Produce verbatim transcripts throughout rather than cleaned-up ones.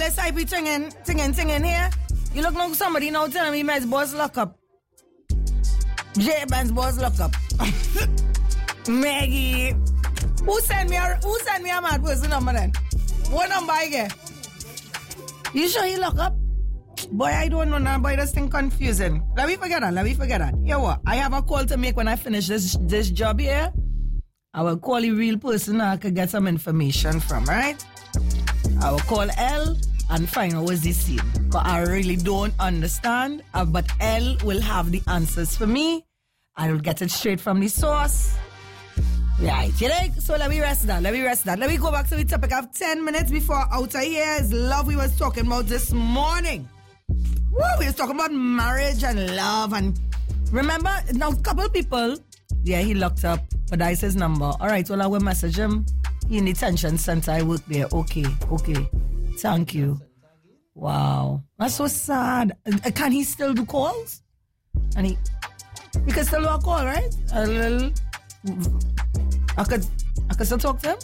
S I P tinging, tinging, tinging here. You look like somebody now telling me my boss lock up. J-Ban's boss lock up. Maggie. Who sent me a, who sent me a mad person number then? What number I get? You sure he lock up? Boy, I don't know now, boy, this thing confusing. Let me forget that, let me forget that. Here what? I have a call to make when I finish this this job here. I will call a real person I could get some information from, right? I will call L and find out what's this scene. Because I really don't understand, uh, but L will have the answers for me. I will get it straight from the source. Right, you like? So let me rest that, let me rest that. Let me go back to the topic. I have ten minutes before out of here is love we was talking about this morning. Woo, we was talking about marriage and love and remember, now a couple people, yeah, he locked up, but that's his number. All right, well, I will message him. He in detention center, I work there. Okay, okay. Thank you. Wow. That's so sad. Uh, Can he still do calls? And he, he can still do a call, right? A little, I could, I could still talk to him?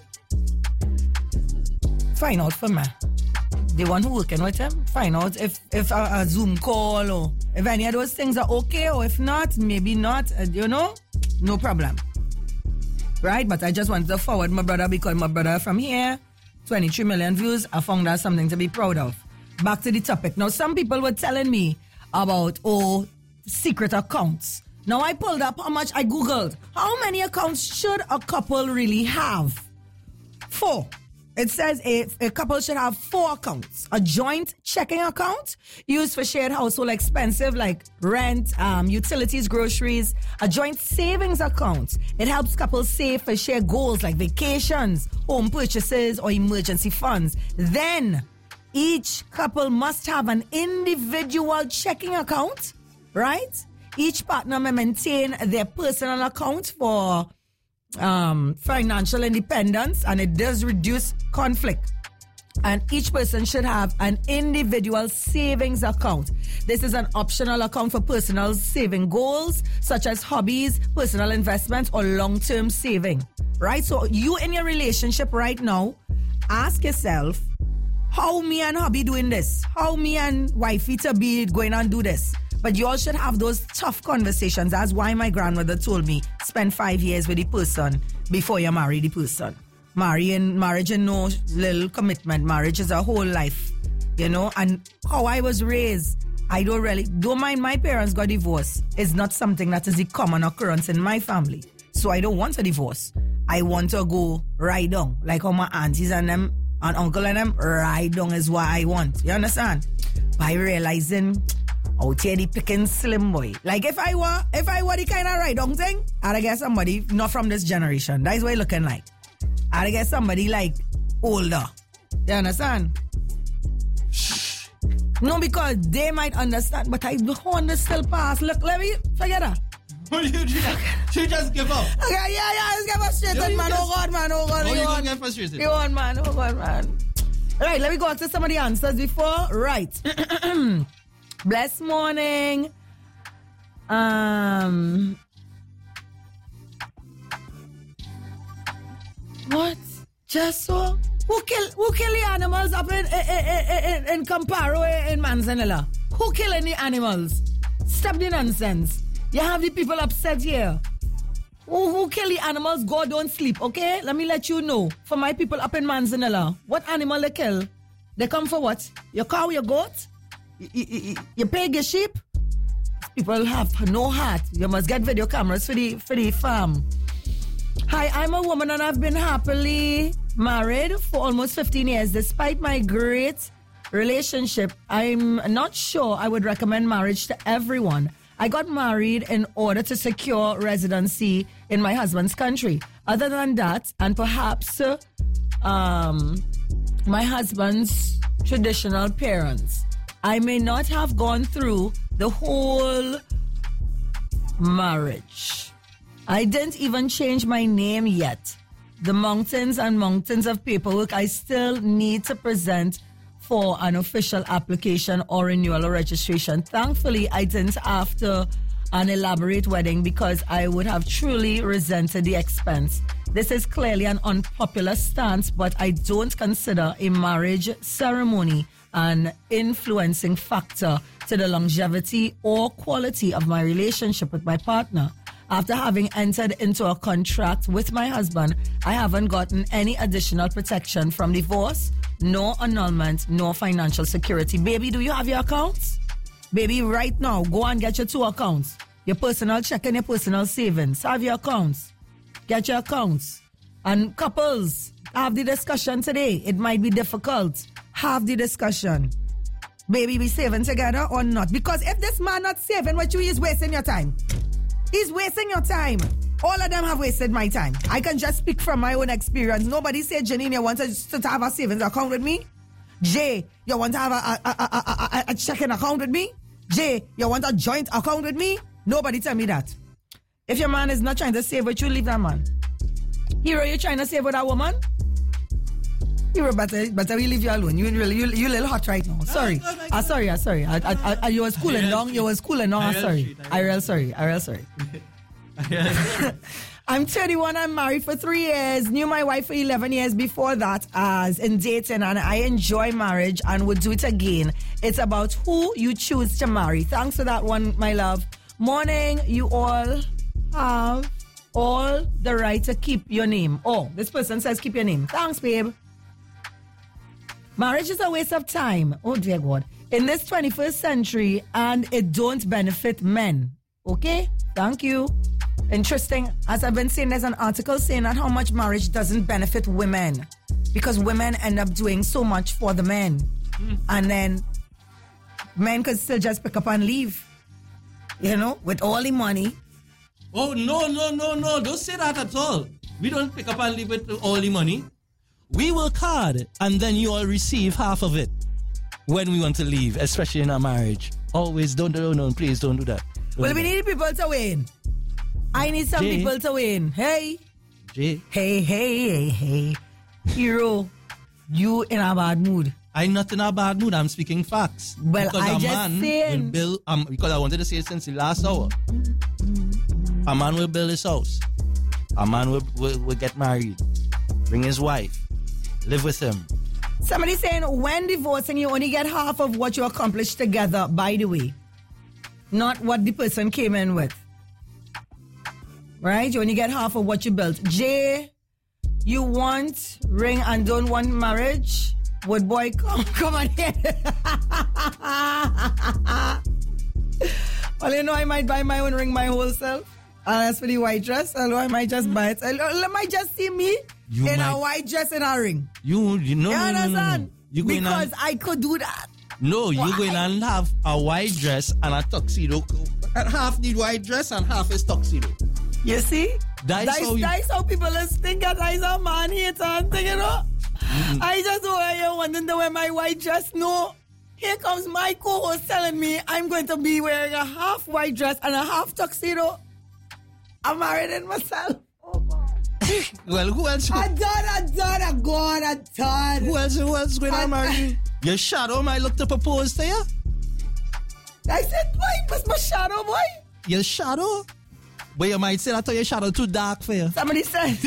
Find out for me. The one who working with him, find out if, if a, a Zoom call or if any of those things are okay, or if not, maybe not, uh, you know, no problem. Right? But I just wanted to forward my brother because my brother from here, twenty-three million views, I found that something to be proud of. Back to the topic. Now, some people were telling me about, oh, secret accounts. Now, I pulled up how much I Googled. How many accounts should a couple really have? Four. It says a, a couple should have four accounts. A joint checking account used for shared household expenses like rent, um, utilities, groceries. A joint savings account. It helps couples save for shared goals like vacations, home purchases, or emergency funds. Then, each couple must have an individual checking account, right? Each partner may maintain their personal account for Um, financial independence, and it does reduce conflict. And each person should have an individual savings account. This is an optional account for personal saving goals, such as hobbies, personal investments, or long-term saving. Right? So you in your relationship right now, ask yourself, how me and hubby doing this? How me and wifey to be going and do this? But you all should have those tough conversations. That's why my grandmother told me, spend five years with the person before you marry the person. Marrying, marriage is no little commitment. Marriage is a whole life, you know. And how I was raised, I don't really, don't mind my parents got divorced. It's not something that is a common occurrence in my family. So I don't want a divorce. I want to go right down. Like how my aunties and them, and uncle and them, right down is what I want. You understand? By realizing, out here the picking slim boy. Like if I were if I were the kind of right down thing, I'd get somebody not from this generation. That's what it looking like. I'd get somebody like older. You understand? Shh. No, because they might understand, but I don't want to still pass. Look, let me forget that. What you do? She just give up. Okay, yeah, yeah, let's get frustrated, man. Oh God, man, oh God. Oh, you don't get frustrated. You want, man, oh God, man. Right, let me go on to some of the answers before. Right. Blessed morning. Um. What? Just so? Who kill? Who kill the animals up in in in, in Camparo in Manzanilla? Who killing the animals? Stop the nonsense. You have the people upset here. Who who kill the animals? Go don't sleep. Okay, let me let you know. For my people up in Manzanilla, what animal they kill? They come for what? Your cow, your goat? You, you, you pig, your sheep? People have no heart. You must get video cameras for the for the farm. Hi, I'm a woman and I've been happily married for almost fifteen years. Despite my great relationship, I'm not sure I would recommend marriage to everyone. I got married in order to secure residency in my husband's country. Other than that, and perhaps uh, um, my husband's traditional parents, I may not have gone through the whole marriage. I didn't even change my name yet. The mountains and mountains of paperwork I still need to present for an official application or renewal or registration. Thankfully, I didn't after an elaborate wedding because I would have truly resented the expense. This is clearly an unpopular stance, but I don't consider a marriage ceremony an influencing factor to the longevity or quality of my relationship with my partner. After having entered into a contract with my husband, I haven't gotten any additional protection from divorce, no annulment, no financial security. Baby, do you have your accounts? Baby, right now, go and get your two accounts. Your personal check and your personal savings. Have your accounts. Get your accounts. And couples, have the discussion today. It might be difficult. Have the discussion. Baby, we saving together or not? Because if this man not saving what you, he's wasting your time. He's wasting your time. All of them have wasted my time. I can just speak from my own experience. Nobody said, Janine, you want to, to have a savings account with me? Jay, you want to have a, a, a, a, a, a checking account with me? Jay, you want a joint account with me? Nobody tell me that. If your man is not trying to save with you, leave that man. Hero, you trying to save with a woman? Hero, better, better we leave you alone. You really, you, you little hot right now. Sorry. Ah, uh, sorry, uh, sorry. I, I, I, you was cooling down. You was cooling down. Sorry. I real sorry. I real sorry. I'm thirty-one. I'm married for three years. Knew my wife for eleven years before that as in dating, and I enjoy marriage and would do it again. It's about who you choose to marry. Thanks for that one, my love. Morning, you all have all the right to keep your name. Oh, this person says keep your name. Thanks, babe. Marriage is a waste of time. Oh, dear God. In this twenty-first century, and it don't benefit men. Okay? Thank you. Interesting. As I've been saying, there's an article saying that how much marriage doesn't benefit women because women end up doing so much for the men. Mm. And then men could still just pick up and leave. You know, with all the money. Oh, no, no, no, no. Don't say that at all. We don't pick up and leave with all the money. We work hard, and then you all receive half of it when we want to leave, especially in a marriage. Always, don't, don't, don't, please don't do that. Don't well, do we that. need people to win. I need some Jay. people to win. Hey. Jay. Hey, hey, hey, hey. Hero, you in a bad mood. I'm not in a bad mood. I'm speaking facts. Well, because I a just man saying. will build, um, because I wanted to say it since the last hour. A man will build his house. A man will, will, will get married. Bring his wife. Live with him. Somebody saying, when divorcing, you only get half of what you accomplished together, by the way. Not what the person came in with. Right? You only get half of what you built. Jay, you want ring and don't want marriage? Would boy come, come on here. Well, you know, I might buy my own ring my whole self. And as for the white dress, although I might just buy it. I might just see me You in might, a white dress and a ring. You, you know, You no, understand? no, no, no. You going Because and, I could do that. no, you're Why? going and have a white dress and a tuxedo. And half the white dress and half is tuxedo. You see? That is That's, how you- that's how people think that I'm a man hater and thing, you know? Mm-hmm. I just over here wanting to wear my white dress. No. Here comes my co-host telling me I'm going to be wearing a half white dress and a half tuxedo. I'm married in myself. Oh, God. Well, who else? I done, I done, I gone, I done. Who else, who else going to marry you? Your shadow might look to propose to you. I said, boy, what's my shadow, boy? Your shadow? But you might say that your shadow too dark for you. Somebody said.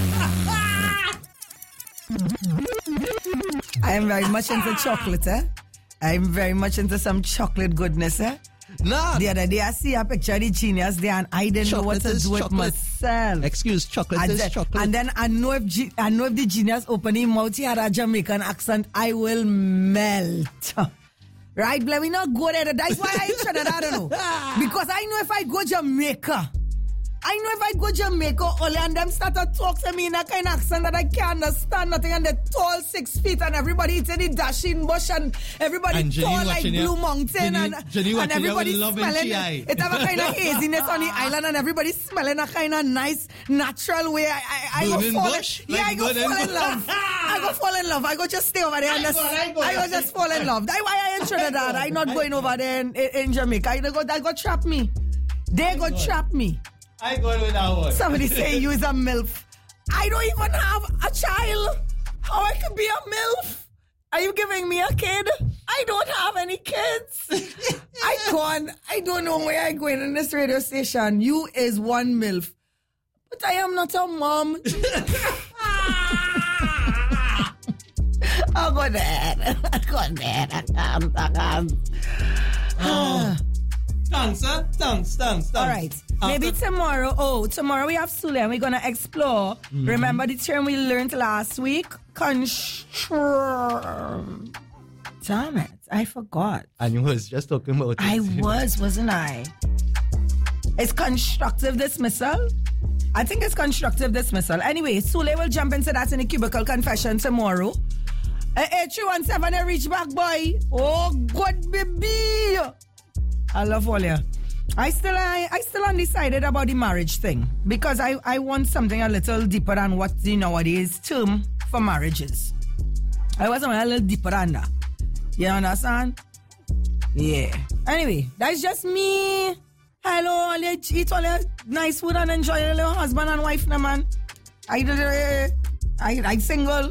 I am very much into chocolate, eh? I'm very much into some chocolate goodness, eh? Nah. The other day, I see a picture of the genius there, and I didn't Chocolate know what to is do with chocolate. myself. Excuse, chocolate and is then, chocolate. And then I know if G- I know if the genius open his mouth, he had a Jamaican accent, I will melt. Right, but we not go there. That's why I said that. I don't know. Because I know if I go Jamaica, I know if I go Jamaica, only and them start to talk to me in a kind of accent that I can't understand nothing, and they're tall, six feet, and everybody eating the dashing bush, and everybody And Jenny tall like watching Blue you. Mountain, Jenny- and, Jenny and watching you everybody with love in smelling. G I. It have a kind of haziness on the island, and everybody smelling a kind of nice, natural way. I, I, I go Burning fall bush? in, yeah, Like I go burning fall in bush? love. I go fall in love. I go just stay over there, and I just, go, I go. I go just fall in love. That's why I ain't Trinidad. I not going over there in, in, in Jamaica. I go, they go trap me. They go trap me. I go with that one. Somebody say you is a MILF. I don't even have a child. How I could be a MILF? Are you giving me a kid? I don't have any kids. I can't. I don't know where I'm going in this radio station. You is one MILF. But I am not a mom. Oh, go there. Go there. I can't. I can't. Oh. Thanks, sir. Thanks, thanks, thanks. All right. After Maybe tomorrow. Oh, tomorrow we have Sule and we're going to explore. Mm-hmm. Remember the term we learned last week? Constr... Damn it. I forgot. And you was just talking about it. I was, wasn't I? It's constructive dismissal. I think it's constructive dismissal. Anyway, Sule will jump into that in the cubicle confession tomorrow. eight three one seven, I reach back, boy. Oh, God, baby. I love all you. I still, I, I still undecided about the marriage thing because I, I want something a little deeper than what the nowadays term for marriage is. I want something a little deeper than that. You understand? Yeah. Anyway, that's just me. Hello, all you eat all your nice food and enjoy your little husband and wife, now, man. I, uh, I, I single.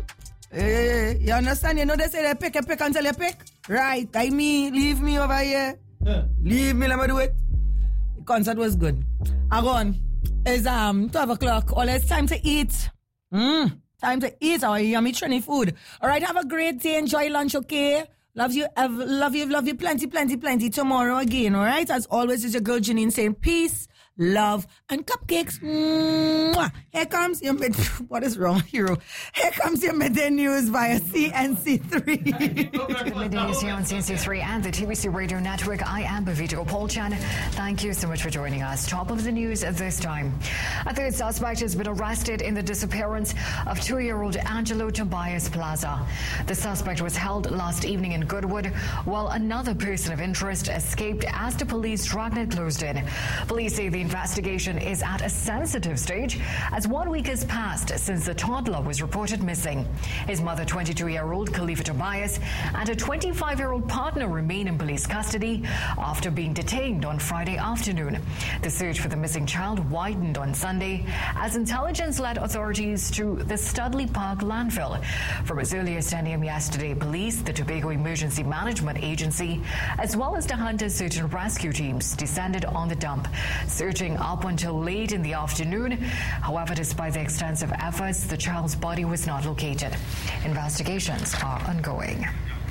Uh, you understand? You know they say they pick, you pick until you pick. Right. I me, leave me over here. Yeah. Leave me, let me do it. The concert was good. Agon, it's um twelve o'clock. All it's time to eat. Mm, time to eat our yummy Trini food. All right, have a great day. Enjoy lunch, okay? Love you, love you, love you plenty, plenty, plenty. Tomorrow again, all right? As always, is your girl Janine saying peace, love, and cupcakes. Mwah. Here comes your mid... What is wrong, hero? Here comes your midday news via C N C three. The midday news here on C N C three and the T V C Radio Network. I am Bavito Polchan. Thank you so much for joining us. Top of the news at this time. A third suspect has been arrested in the disappearance of two-year-old Angelo Tobias Plaza. The suspect was held last evening in Goodwood, while another person of interest escaped as the police dragnet closed in. Police say the investigation is at a sensitive stage as one week has passed since the toddler was reported missing. His mother, twenty-two-year-old Khalifa Tobias, and a twenty-five-year-old partner remain in police custody after being detained on Friday afternoon. The search for the missing child widened on Sunday as intelligence led authorities to the Studley Park landfill. From as early as ten a.m. yesterday, police, the Tobago Emergency Management Agency, as well as the Hunter Search and Rescue teams descended on the dump, searching up until late in the afternoon. However, despite the extensive efforts, the child's body was not located. Investigations are ongoing.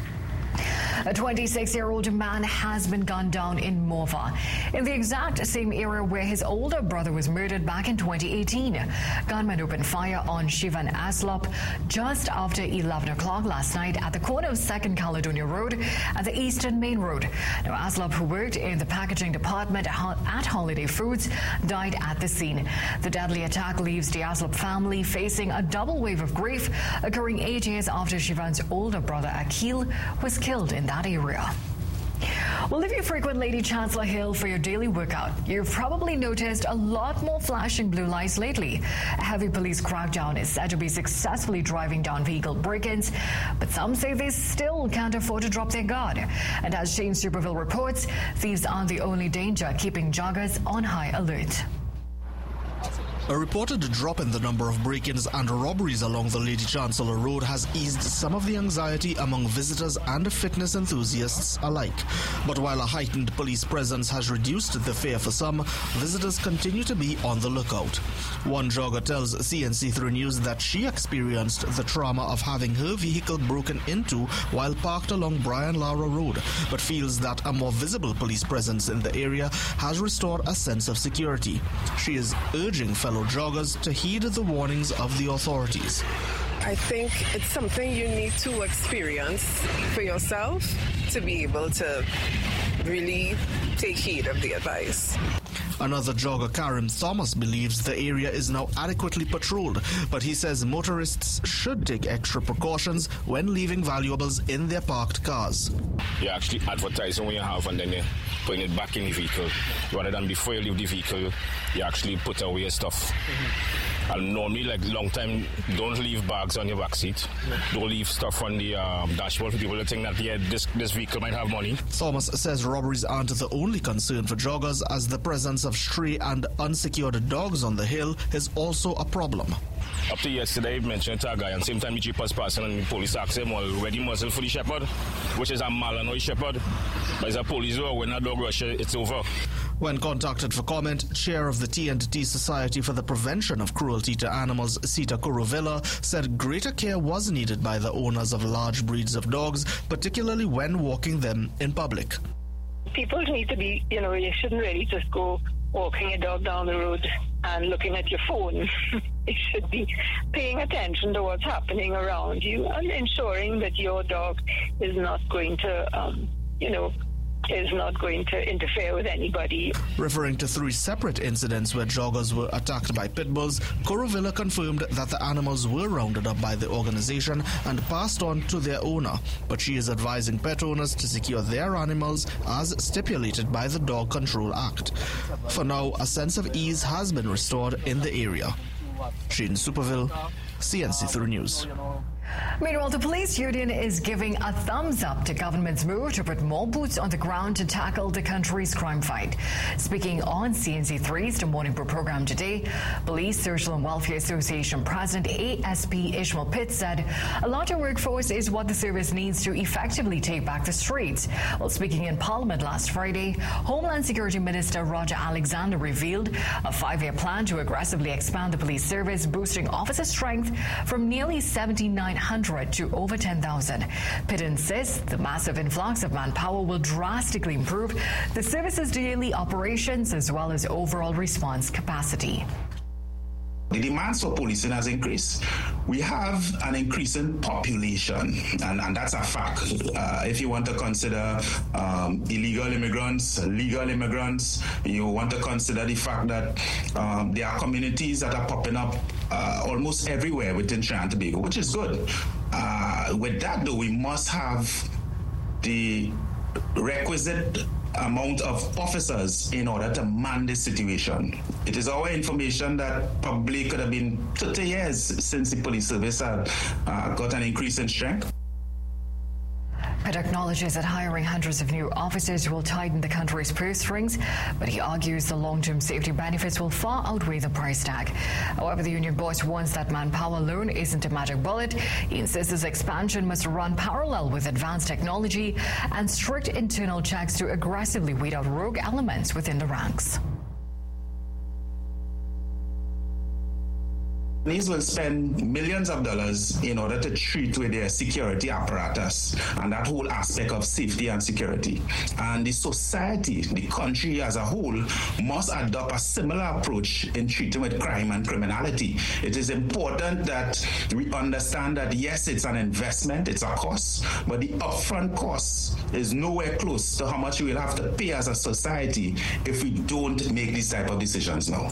A twenty-six-year-old man has been gunned down in Morva, in the exact same area where his older brother was murdered back in twenty eighteen. Gunmen opened fire on Shivan Aslop just after eleven o'clock last night at the corner of second Caledonia Road and the Eastern Main Road. Now, Aslop, who worked in the packaging department at Holiday Foods, died at the scene. The deadly attack leaves the Aslop family facing a double wave of grief, occurring eight years after Shivan's older brother Akil was killed in that area. Well, if you frequent Lady Chancellor Hill for your daily workout, you've probably noticed a lot more flashing blue lights lately. A heavy police crackdown is said to be successfully driving down vehicle break-ins, but some say they still can't afford to drop their guard. And as Shane Superville reports, thieves aren't the only danger keeping joggers on high alert. A reported drop in the number of break-ins and robberies along the Lady Chancellor Road has eased some of the anxiety among visitors and fitness enthusiasts alike. But while a heightened police presence has reduced the fear for some, visitors continue to be on the lookout. One jogger tells C N C three News that she experienced the trauma of having her vehicle broken into while parked along Brian Lara Road, but feels that a more visible police presence in the area has restored a sense of security. She is urging fellow joggers to heed the warnings of the authorities. I think it's something you need to experience for yourself to be able to really take heed of the advice. Another jogger, Karim Thomas, believes the area is now adequately patrolled, but he says motorists should take extra precautions when leaving valuables in their parked cars. You actually advertise what you have and then you put it back in the vehicle. Rather than before you leave the vehicle, you actually put away your stuff. Mm-hmm. And normally, like long time, don't leave bags on your back seat. Don't leave stuff on the um, dashboard for people to think that, yeah, this, this vehicle might have money. Thomas says robberies aren't the only concern for joggers, as the presence of stray and unsecured dogs on the hill is also a problem. Up to yesterday, I mentioned to a guy, and same time the jeep was passing, and the police asked him, well, ready muzzle for the shepherd, which is a Malinois shepherd. But it's a police law, when a dog rushes, it's over. When contacted for comment, chair of the T and T Society for the Prevention of Cruelty to Animals, Sita Kuruvilla, said greater care was needed by the owners of large breeds of dogs, particularly when walking them in public. People need to be, you know, you shouldn't really just go walking a dog down the road and looking at your phone. You should be paying attention to what's happening around you and ensuring that your dog is not going to, um, you know, is not going to interfere with anybody. Referring to three separate incidents where joggers were attacked by pit bulls, Kuruvilla confirmed that the animals were rounded up by the organization and passed on to their owner, but she is advising pet owners to secure their animals as stipulated by the Dog Control Act. For now, a sense of ease has been restored in the area. Shane Superville, C N C three News. Meanwhile, the police union is giving a thumbs up to government's move to put more boots on the ground to tackle the country's crime fight. Speaking on C N C three's The Morning Brew program today, Police Social and Welfare Association President A S P Ishmael Pitt said a larger workforce is what the service needs to effectively take back the streets. While speaking in Parliament last Friday, Homeland Security Minister Roger Alexander revealed a five-year plan to aggressively expand the police service, boosting officer strength from nearly seventy-nine hundred to over ten thousand. Pitt insists the massive influx of manpower will drastically improve the service's daily operations as well as overall response capacity. The demands for policing has increased. We have an increasing population, and, and that's a fact. Uh, if you want to consider um, illegal immigrants, legal immigrants, you want to consider the fact that um, there are communities that are popping up uh, almost everywhere within Trinidad and Tobago, which is good. Uh, with that, though, we must have the requisite amount of officers in order to man this situation. It is our information that probably could have been thirty years since the police service had uh, got an increase in strength. Pitt acknowledges that hiring hundreds of new officers will tighten the country's purse strings, but he argues the long-term safety benefits will far outweigh the price tag. However, the union boss warns that manpower alone isn't a magic bullet. He insists this expansion must run parallel with advanced technology and strict internal checks to aggressively weed out rogue elements within the ranks. These will spend millions of dollars in order to treat with their security apparatus and that whole aspect of safety and security. And the society, the country as a whole, must adopt a similar approach in treating with crime and criminality. It is important that we understand that, yes, it's an investment, it's a cost, but the upfront cost is nowhere close to how much we will have to pay as a society if we don't make these type of decisions now.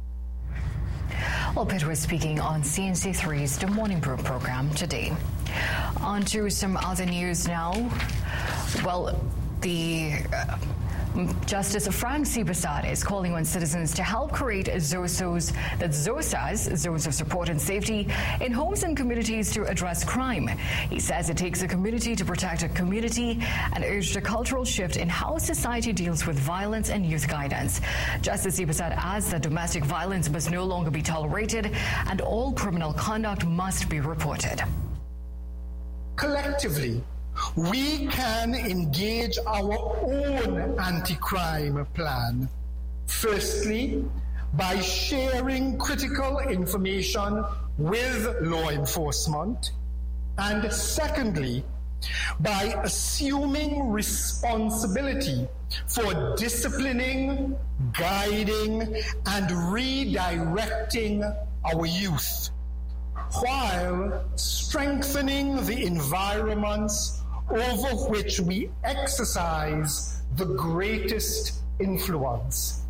Well, Pitt was speaking on C N C three's The Morning Brew program today. On to some other news now. Well, the uh, Justice Frank Sibasad is calling on citizens to help create ZOSOs, that's ZOSAs, zones of support and safety, in homes and communities to address crime. He says it takes a community to protect a community and urged a cultural shift in how society deals with violence and youth guidance. Justice Sibasad adds that domestic violence must no longer be tolerated and all criminal conduct must be reported. Collectively, we can engage our own anti-crime plan. Firstly, by sharing critical information with law enforcement. And secondly, by assuming responsibility for disciplining, guiding, and redirecting our youth, while strengthening the environments over which we exercise the greatest influence.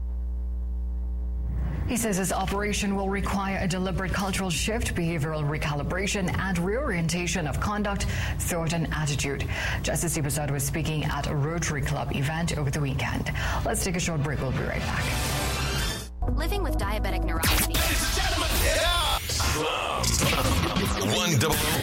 He says this operation will require a deliberate cultural shift, behavioral recalibration, and reorientation of conduct, thought, and attitude. Justice Sibasad was speaking at a Rotary Club event over the weekend. Let's take a short break. We'll be right back. Living with diabetic neuropathy. Ladies and gentlemen, yeah. One double